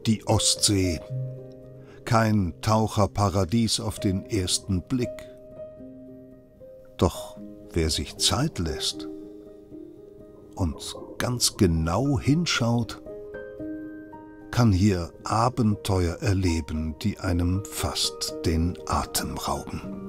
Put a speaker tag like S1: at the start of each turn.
S1: Die Ostsee. Kein Taucherparadies auf den ersten Blick. Doch wer sich Zeit lässt und ganz genau hinschaut, kann hier Abenteuer erleben, die einem fast den Atem rauben.